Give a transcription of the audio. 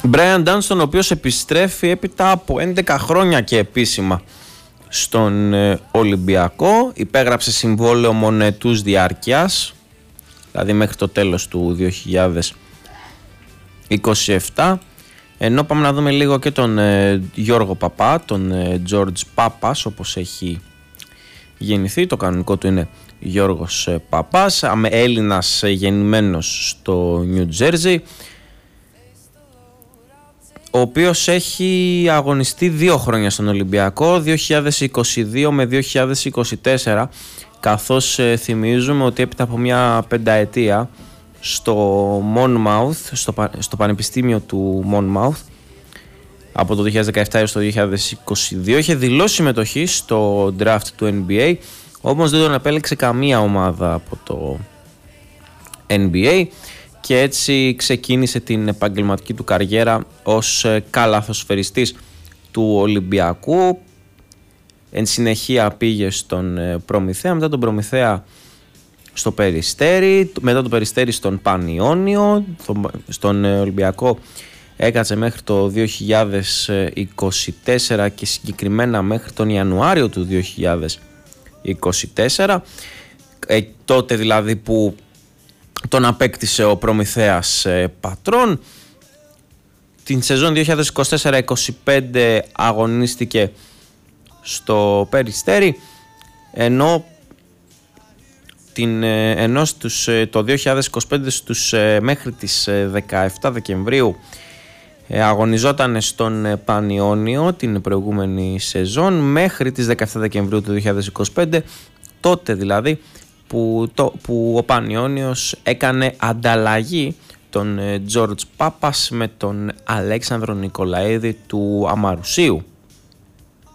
Μπράιαν Ντάνστον, ο οποίος επιστρέφει έπειτα από 11 χρόνια και επίσημα στον Ολυμπιακό. Υπέγραψε συμβόλαιο μονετούς διάρκειας, δηλαδή μέχρι το τέλος του 2027. Ενώ πάμε να δούμε λίγο και τον Γιώργο Παπά, τον George Πάπας, όπως έχει γεννηθεί. Το κανονικό του είναι Γιώργος Παπάς, Έλληνας γεννημένος στο Νιου Τζέρζι, ο οποίος έχει αγωνιστεί 2 χρόνια στον Ολυμπιακό, 2022 με 2024, καθώς θυμίζουμε ότι έπειτα από μια πενταετία στο Monmouth, στο Πανεπιστήμιο του Monmouth, από το 2017 έως το 2022, είχε δηλώσει συμμετοχή στο draft του NBA, όμως δεν τον επέλεξε καμία ομάδα από το NBA και έτσι ξεκίνησε την επαγγελματική του καριέρα ως καλαθοσφαιριστής του Ολυμπιακού. Εν συνεχεία πήγε στον Προμηθέα, μετά τον Προμηθέα στο Περιστέρι, μετά το Περιστέρι στον Πανιόνιο, στον Ολυμπιακό έκατσε μέχρι το 2024 και συγκεκριμένα μέχρι τον Ιανουάριο του 2024, τότε δηλαδή που τον απέκτησε ο Προμηθέας πατρών. Την σεζόν 2024-25 αγωνίστηκε στο Περιστέρι, ενώ το 2025 μέχρι τις 17 Δεκεμβρίου αγωνιζόταν στον Πανιόνιο την προηγούμενη σεζόν, μέχρι τις 17 Δεκεμβρίου του 2025, τότε δηλαδή που ο Πανιόνιος έκανε ανταλλαγή τον George Πάπας με τον Αλέξανδρο Νικολαίδη του Αμαρουσίου.